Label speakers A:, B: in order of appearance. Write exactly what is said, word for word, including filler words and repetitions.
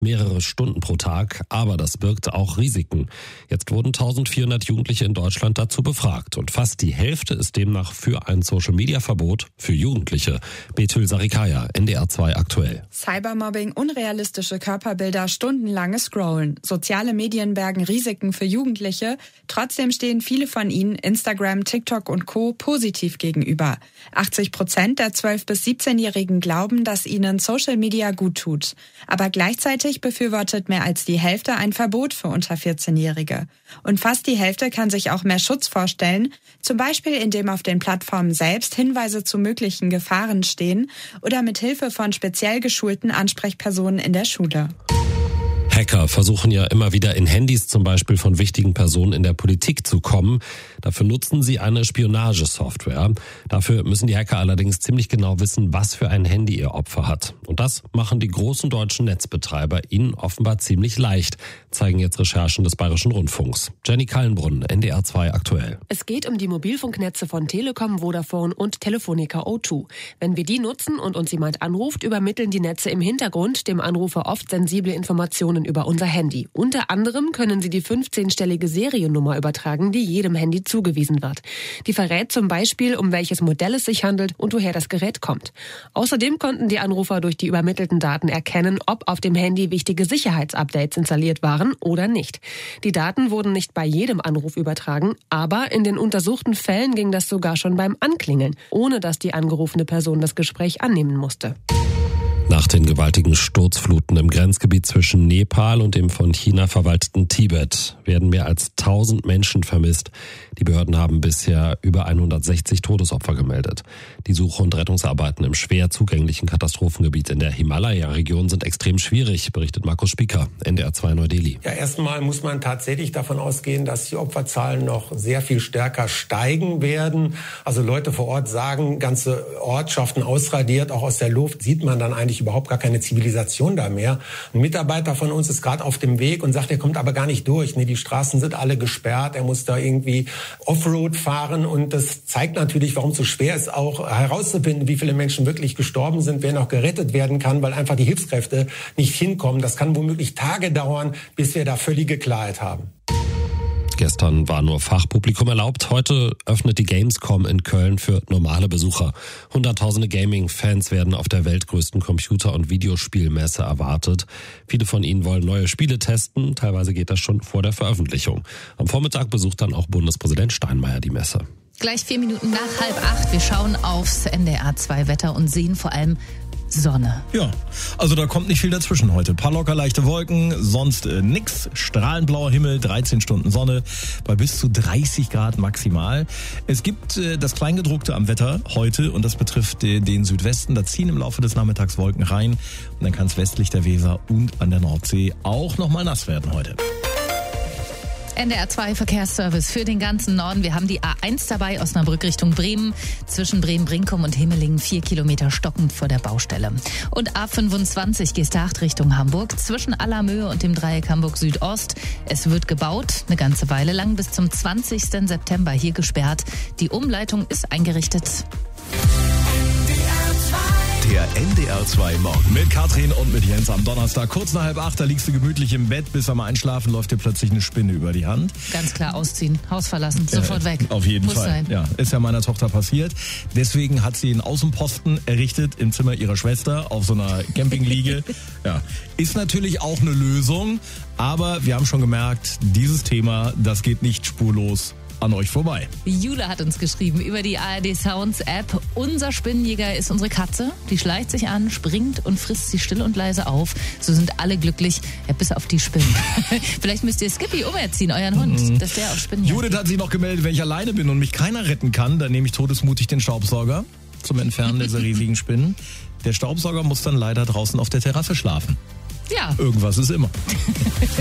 A: mehrere Stunden pro Tag, aber das birgt auch Risiken. Jetzt wurden eintausendvierhundert Jugendliche in Deutschland dazu befragt und fast die Hälfte ist demnach für ein Social-Media-Verbot für Jugendliche. Betül Sarikaya, N D R zwei aktuell.
B: Cybermobbing, unrealistische Körperbilder, stundenlanges Scrollen. Soziale Medien bergen Risiken für Jugendliche. Trotzdem stehen viele von ihnen Instagram, TikTok und Co. positiv gegenüber. achtzig Prozent der zwölf- bis siebzehnjährigen glauben, dass ihnen Social Media gut tut. Aber gleichzeitig befürwortet mehr als die Hälfte ein Verbot für unter vierzehnjährige. Und fast die Hälfte kann sich auch mehr Schutz vorstellen, zum Beispiel indem auf den Plattformen selbst Hinweise zu möglichen Gefahren stehen oder mit Hilfe von speziell geschulten Ansprechpersonen in der Schule.
A: Hacker versuchen ja immer wieder in Handys zum Beispiel von wichtigen Personen in der Politik zu kommen. Dafür nutzen sie eine Spionagesoftware. Dafür müssen die Hacker allerdings ziemlich genau wissen, was für ein Handy ihr Opfer hat. Und das machen die großen deutschen Netzbetreiber ihnen offenbar ziemlich leicht, zeigen jetzt Recherchen des Bayerischen Rundfunks. Jenny Kallenbrunn, N D R zwei aktuell.
C: Es geht um die Mobilfunknetze von Telekom, Vodafone und Telefonica O zwei. Wenn wir die nutzen und uns jemand anruft, übermitteln die Netze im Hintergrund dem Anrufer oft sensible Informationen über unser Handy. Unter anderem können sie die fünfzehnstellige Seriennummer übertragen, die jedem Handy zugewiesen wird. Die verrät zum Beispiel, um welches Modell es sich handelt und woher das Gerät kommt. Außerdem konnten die Anrufer durch die übermittelten Daten erkennen, ob auf dem Handy wichtige Sicherheitsupdates installiert waren oder nicht. Die Daten wurden nicht bei jedem Anruf übertragen, aber in den untersuchten Fällen ging das sogar schon beim Anklingeln, ohne dass die angerufene Person das Gespräch annehmen musste.
A: Nach den gewaltigen Sturzfluten im Grenzgebiet zwischen Nepal und dem von China verwalteten Tibet werden mehr als tausend Menschen vermisst. Die Behörden haben bisher über hundertsechzig Todesopfer gemeldet. Die Suche- und Rettungsarbeiten im schwer zugänglichen Katastrophengebiet in der Himalaya-Region sind extrem schwierig, berichtet Markus Spieker, N D R zwei Neu-Delhi.
D: Ja, erstmal muss man tatsächlich davon ausgehen, dass die Opferzahlen noch sehr viel stärker steigen werden. Also Leute vor Ort sagen, ganze Ortschaften ausradiert, auch aus der Luft, sieht man dann eigentlich überhaupt gar keine Zivilisation da mehr. Ein Mitarbeiter von uns ist gerade auf dem Weg und sagt, er kommt aber gar nicht durch. Nee, die Straßen sind alle gesperrt. Er muss da irgendwie Offroad fahren und das zeigt natürlich, warum es so schwer ist, auch herauszufinden, wie viele Menschen wirklich gestorben sind, wer noch gerettet werden kann, weil einfach die Hilfskräfte nicht hinkommen. Das kann womöglich Tage dauern, bis wir da völlige Klarheit haben.
A: Gestern war nur Fachpublikum erlaubt. Heute öffnet die Gamescom in Köln für normale Besucher. Hunderttausende Gaming-Fans werden auf der weltgrößten Computer- und Videospielmesse erwartet. Viele von ihnen wollen neue Spiele testen. Teilweise geht das schon vor der Veröffentlichung. Am Vormittag besucht dann auch Bundespräsident Steinmeier die Messe.
E: Gleich vier Minuten nach halb acht. Wir schauen aufs N D R zwei Wetter und sehen vor allem Sonne.
F: Ja, also da kommt nicht viel dazwischen heute. Ein paar locker leichte Wolken, sonst äh, nix. Strahlend blauer Himmel, dreizehn Stunden Sonne bei bis zu dreißig Grad maximal. Es gibt äh, das Kleingedruckte am Wetter heute und das betrifft äh, den Südwesten. Da ziehen im Laufe des Nachmittags Wolken rein und dann kann es westlich der Weser und an der Nordsee auch nochmal nass werden heute.
E: N D R zwei Verkehrsservice für den ganzen Norden. Wir haben die A eins dabei, Osnabrück Richtung Bremen. Zwischen Bremen-Brinkum und Himmelingen vier Kilometer stockend vor der Baustelle. Und A fünfundzwanzig Geesthacht Richtung Hamburg. Zwischen Allermöhe und dem Dreieck Hamburg Südost. Es wird gebaut, eine ganze Weile lang, bis zum zwanzigsten September hier gesperrt. Die Umleitung ist eingerichtet.
G: Der N D R zwei Morgen.
F: Mit Katrin und mit Jens am Donnerstag. Kurz nach halb acht, da liegst du gemütlich im Bett, bis am Einschlafen läuft dir plötzlich eine Spinne über die Hand.
E: Ganz klar ausziehen, Haus verlassen, sofort
F: äh,
E: weg.
F: Auf jeden
E: Muss
F: Fall.
E: sein.
F: Ja, ist ja meiner Tochter passiert. Deswegen hat sie einen Außenposten errichtet im Zimmer ihrer Schwester auf so einer Campingliege. Ja, ist natürlich auch eine Lösung, aber wir haben schon gemerkt, dieses Thema, das geht nicht spurlos an euch vorbei.
E: Jule hat uns geschrieben über die A R D Sounds App. Unser Spinnenjäger ist unsere Katze. Die schleicht sich an, springt und frisst sie still und leise auf. So sind alle glücklich, ja, bis auf die Spinnen. Vielleicht müsst ihr Skippy umerziehen, euren Hund, mhm. dass der auf Spinnen jagt.
F: Judith hat sich noch gemeldet, wenn ich alleine bin und mich keiner retten kann, dann nehme ich todesmutig den Staubsauger zum Entfernen dieser riesigen Spinnen. Der Staubsauger muss dann leider draußen auf der Terrasse schlafen.
E: Ja.
F: Irgendwas ist immer.